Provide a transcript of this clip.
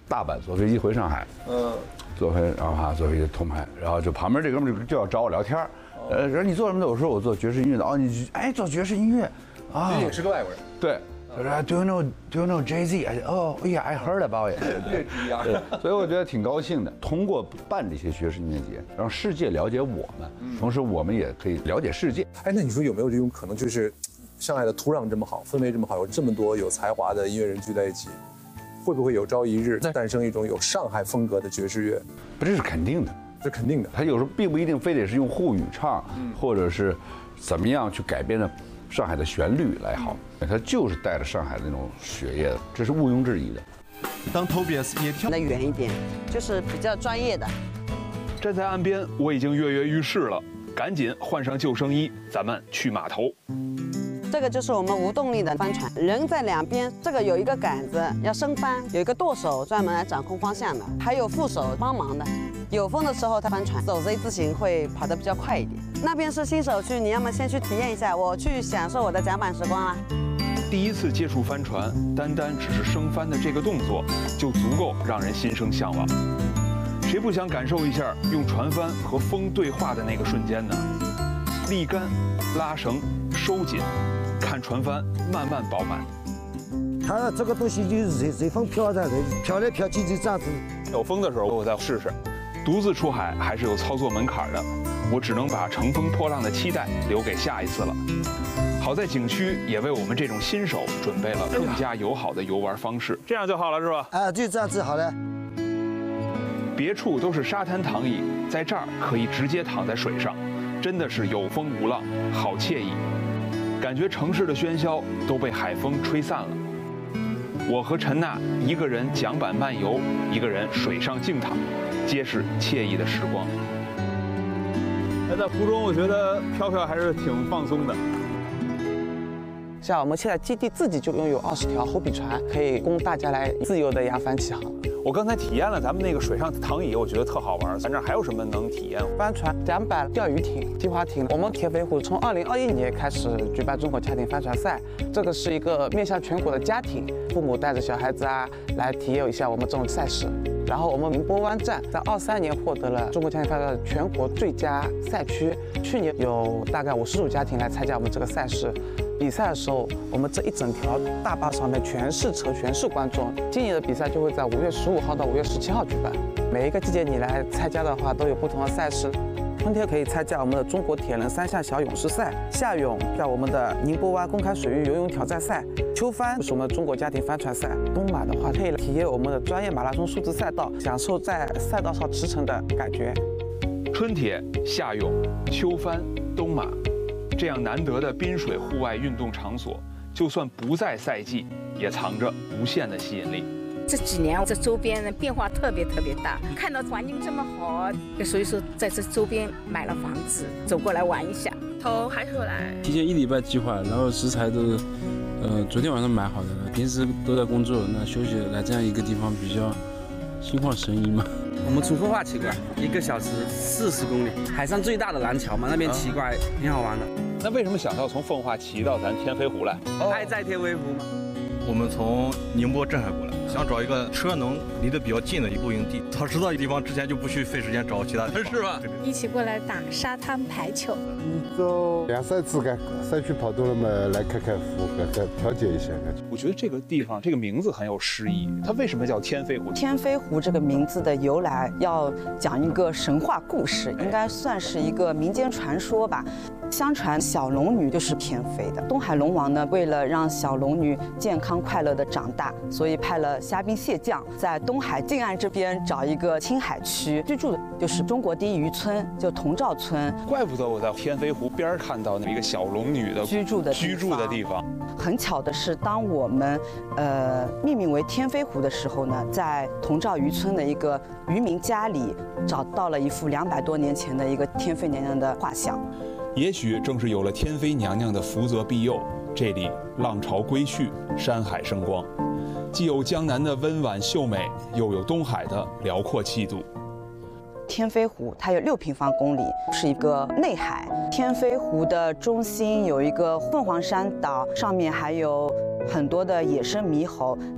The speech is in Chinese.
大阪坐飞机回上海，坐飞机通拍，然后就旁边这哥们就要找我聊天，说你做什么的？我说我做爵士音乐的。哦，你做爵士音乐，啊， 你是个外国人。 对。他说 Do you know Jay-Z？ I said, Oh yeah, I heard about it。对，所以我觉得挺高兴的。通过办这些爵士音乐节，让世界了解我们，同时我们也可以了解世界。 哎，那你说有没有这种可能，就是上海的土壤这么好，氛围这么好，有这么多有才华的音乐人聚在一起，会不会有朝一日诞生一种有上海风格的爵士乐？ 不，这是肯定的， 这肯定的。 他有时候并不一定非得是用沪语唱，或者是怎么样去改编的上海的旋律来好，他就是带着上海的那种血液的，这是毋庸置疑的。 当 Tobias 也跳得远一点，就是比较专业的。 站在岸边，我已经跃跃欲试了，赶紧换上救生衣，咱们去码头。 这个就是我们无动力的帆船，人在两边，这个有一个杆子要升帆，有一个舵手专门来掌控方向的，还有副手帮忙的。有风的时候，它帆船走 Z 字形会跑得比较快一点。那边是新手区，你要么先去体验一下，我去享受我的甲板时光啦。 第一次接触帆船，单只是升帆的这个动作，就足够让人心生向往。谁不想感受一下用船帆和风对话的那个瞬间呢？立竿、拉绳、收紧，看船帆慢慢饱满。 它这个东西就是随风飘的，飘来飘去就这样子。 有风的时候我再试试。独自出海还是有操作门槛的，我只能把乘风破浪的期待留给下一次了。好在景区也为我们这种新手准备了更加友好的游玩方式，这样就好了是吧？ 啊，就这样子好了。 别处都是沙滩躺椅，在这儿可以直接躺在水上，真的是有风无浪，好惬意。感觉城市的喧嚣都被海风吹散了。我和陈娜一个人桨板漫游，一个人水上静躺，皆是惬意的时光。在湖中，我觉得飘飘还是挺放松的。 像我们现在基地自己就拥有20条后比船，可以供大家来自由的扬帆起航。 我刚才体验了咱们那个水上躺椅，我觉得特好玩。咱这儿还有什么能体验？ 帆船、桨板、钓鱼艇、皮划艇。我们天飞湖从2021年开始举办中国家庭帆船赛，这个是一个面向全国的家庭，父母带着小孩子来体验一下我们这种赛事。然后我们宁波湾站在23年获得了中国家庭帆船全国最佳赛区，去年有大概50组家庭来参加我们这个赛事。比赛的时候，我们这一整条大坝上面全是车，全是观众。今年的比赛就会在5月15号到5月17号举办。每一个季节你来参加的话，都有不同的赛事。春天可以参加我们的中国铁人3项小勇士赛，夏泳在我们的宁波湾公开水域游泳挑战赛，秋帆是我们中国家庭帆船赛，冬马的话可以体验我们的专业马拉松数字赛道，享受在赛道上驰骋的感觉。 春铁、夏泳、秋帆、冬马。这样难得的滨水户外运动场所，就算不在赛季，也藏着无限的吸引力。 这几年这周边的变化特别大，看到环境这么好，所以说在这周边买了房子，走过来玩一下。 从海口来， 提前1礼拜计划，然后食材都昨天晚上买好的了，平时都在工作，那休息来这样一个地方比较心旷神怡嘛。 我们从奉化骑过来，1个小时40公里，海上最大的廊桥嘛，那边骑过来挺好玩的。 那为什么想到从奉化骑到咱天飞湖来？ 爱在天飞湖吗？ 我们从宁波镇海过来，想找一个车能离得比较近的一露营地。早知道一个地方之前就不去费时间找其他地方， 是吧？一起过来打沙滩排球。 走2、3次个赛区跑动了嘛，来开湖，调节一下。 我觉得这个地方这个名字很有诗意，它为什么叫天飞湖？ 天飞湖这个名字的由来，要讲一个神话故事，应该算是一个民间传说吧。相传小龙女就是天飞的，东海龙王呢，为了让小龙女健康快乐的长大，所以派了虾兵蟹将在东海近岸这边找一个青海区居住的，就是中国第一渔村，就童兆村。 怪不得我在天飞湖边看到那一个小龙女的居住的地方。 很巧的是，当我们命名为天飞湖的时候呢，在童兆渔村的一个渔民家里找到了一幅200多年前的一个天妃娘娘的画像。 也许正是有了天妃娘娘的福泽庇佑，这里浪潮归去，山海生光，既有江南的温婉秀美，又有东海的辽阔气度。 天飞湖它有6平方公里，是一个内海。天飞湖的中心有一个凤凰山岛，上面还有很多的野生猕猴。